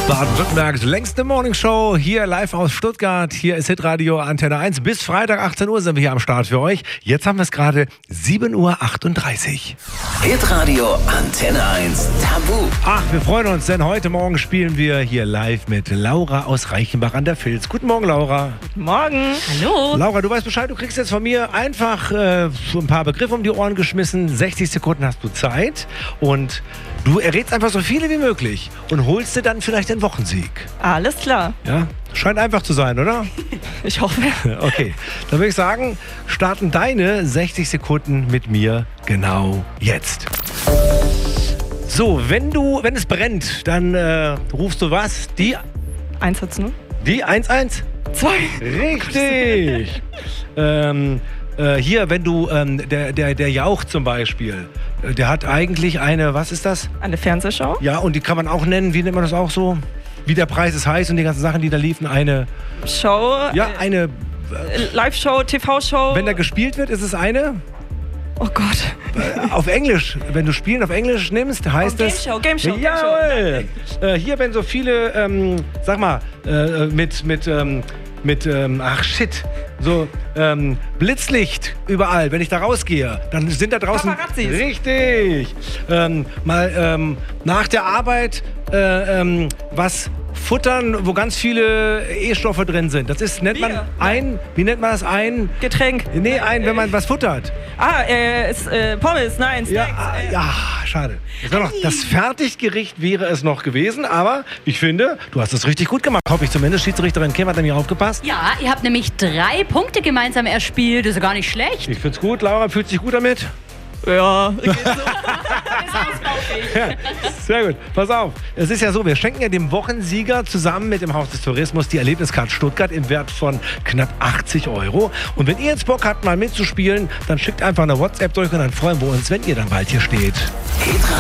Baden-Württembergs längste Morningshow, hier live aus Stuttgart. Hier ist Hitradio Antenne 1. Bis Freitag 18 Uhr sind wir hier am Start für euch. Jetzt haben wir es gerade 7:38 Uhr. Hitradio Antenne 1 Tabu. Ach, wir freuen uns, denn heute Morgen spielen wir hier live mit Laura aus Reichenbach an der Vils. Guten Morgen, Laura. Guten Morgen. Hallo. Laura, du weißt Bescheid, du kriegst jetzt von mir einfach so ein paar Begriffe um die Ohren geschmissen. 60 Sekunden hast du Zeit und du errätst einfach so viele wie möglich und holst dir dann vielleicht den Wochensieg. Alles klar. Ja, scheint einfach zu sein, oder? Ich hoffe. Okay, dann würde ich sagen, starten deine 60 Sekunden mit mir genau jetzt. So, wenn es brennt, dann rufst du was? Die 1-0. 1-1? 2. Richtig! Hier, wenn du, der Jauch zum Beispiel, der hat eigentlich eine, was ist das? Eine Fernsehshow. Ja, und die kann man auch nennen, wie nennt man das auch so? Wie der Preis ist heiß und die ganzen Sachen, die da liefen, eine... Show. Ja, eine... Live-Show, TV-Show. Wenn da gespielt wird, ist es eine... Oh Gott. Auf Englisch, wenn du Spielen auf Englisch nimmst, heißt es... Game Show. Jawohl! Hier, wenn so viele, sag mal, so Blitzlicht überall. Wenn ich da rausgehe, dann sind da draußen... Paparazzis. Richtig! Nach der Arbeit was futtern, wo ganz viele E-Stoffe drin sind. Das ist, nennt man wie nennt man das? Ein Getränk. Nee, wenn man was futtert. Pommes, nein, Snacks. Ja, schade. Das Fertiggericht wäre es noch gewesen, aber ich finde, du hast es richtig gut gemacht. Hoffe ich zumindest. Schiedsrichterin Kim hat nämlich aufgepasst. Ja, ihr habt nämlich 3 Punkte gemeinsam erspielt. Das ist gar nicht schlecht. Ich find's gut. Laura, fühlt sich gut damit? Ja, geht so. Ja, sehr gut. Pass auf. Es ist ja so, wir schenken ja dem Wochensieger zusammen mit dem Haus des Tourismus die Erlebniskarte Stuttgart im Wert von knapp 80 €. Und wenn ihr jetzt Bock habt, mal mitzuspielen, dann schickt einfach eine WhatsApp durch und dann freuen wir uns, wenn ihr dann bald hier steht.